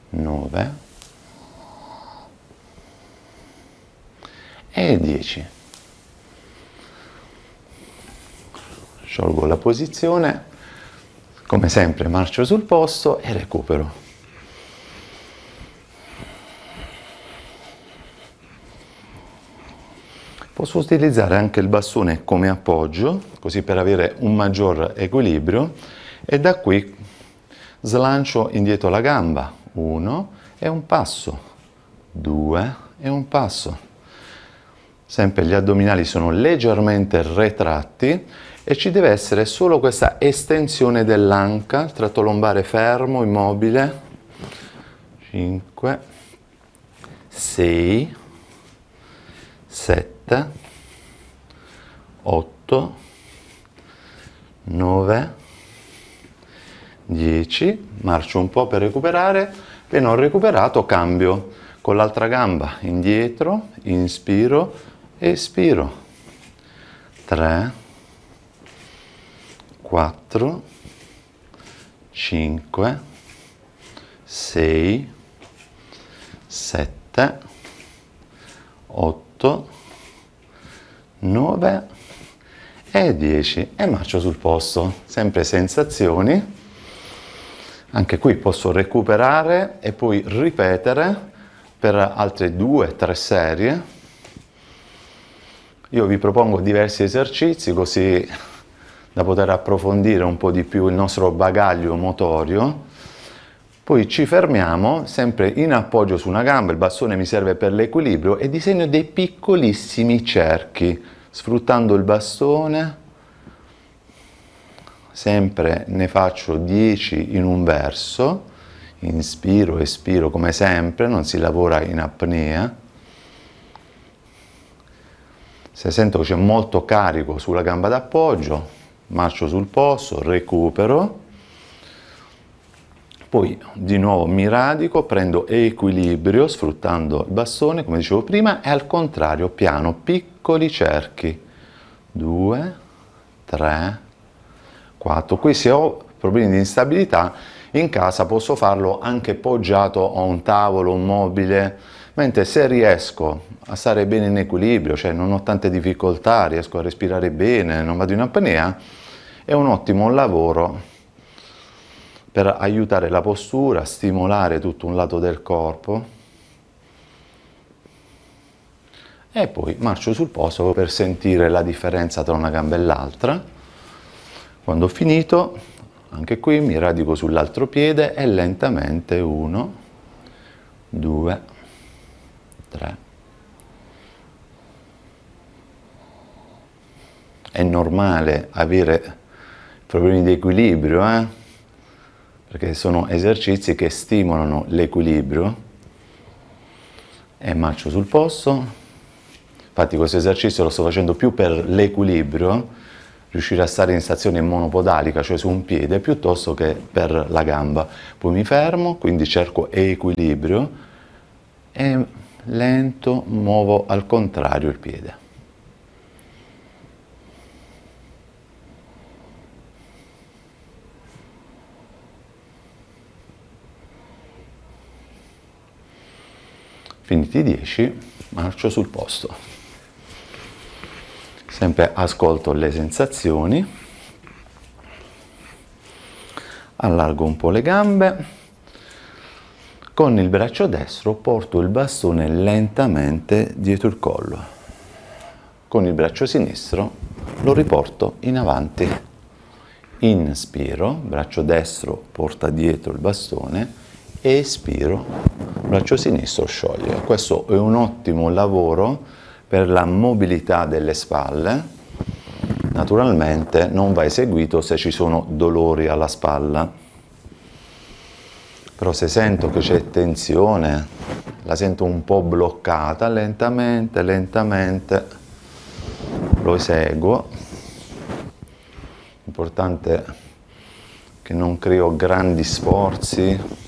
9 e 10. Sciolgo la posizione, come sempre marcio sul posto e recupero. Posso utilizzare anche il bastone come appoggio, così per avere un maggior equilibrio, e da qui slancio indietro la gamba, 1 e un passo, 2 e un passo. Sempre gli addominali sono leggermente retratti e ci deve essere solo questa estensione dell'anca, il tratto lombare fermo, immobile. 5, 6, 7, 8, 9, 10, marcio un po' per recuperare, appena ho recuperato cambio con l'altra gamba, indietro, inspiro, espiro, 3, 4, 5, 6, 7, 8, 9 e 10 e marcio sul posto, sempre sensazioni. Anche qui posso recuperare e poi ripetere per altre 2-3 serie. Io vi propongo diversi esercizi così da poter approfondire un po' di più il nostro bagaglio motorio. Poi ci fermiamo sempre in appoggio su una gamba, il bastone mi serve per l'equilibrio e disegno dei piccolissimi cerchi sfruttando il bastone. Sempre ne faccio 10 in un verso, inspiro, espiro come sempre, non si lavora in apnea. Se sento che c'è molto carico sulla gamba d'appoggio, marcio sul posto, recupero, poi di nuovo mi radico, prendo equilibrio sfruttando il bastone, come dicevo prima, e al contrario, piano, piccoli cerchi, 2, 3, 4. Qui se ho problemi di instabilità in casa posso farlo anche poggiato a un tavolo, un mobile, mentre se riesco a stare bene in equilibrio, cioè non ho tante difficoltà, riesco a respirare bene, non vado in apnea, è un ottimo lavoro per aiutare la postura, stimolare tutto un lato del corpo e poi marcio sul posto per sentire la differenza tra una gamba e l'altra. Quando ho finito, anche qui mi radico sull'altro piede e lentamente 1, 2, 3. È normale avere problemi di equilibrio, perché sono esercizi che stimolano l'equilibrio e marcio sul posto. Infatti questo esercizio lo sto facendo più per l'equilibrio, riuscire a stare in stazione monopodalica, cioè su un piede, piuttosto che per la gamba. Poi mi fermo, quindi cerco equilibrio e lento muovo al contrario il piede. Finiti 10, marcio sul posto. Sempre ascolto le sensazioni, allargo un po' le gambe, con il braccio destro porto il bastone lentamente dietro il collo, con il braccio sinistro lo riporto in avanti, inspiro, braccio destro porta dietro il bastone, espiro, braccio sinistro scioglie. Questo è un ottimo lavoro per la mobilità delle spalle. Naturalmente non va eseguito se ci sono dolori alla spalla, però se sento che c'è tensione, la sento un po' bloccata, lentamente lo eseguo. Importante che non creo grandi sforzi,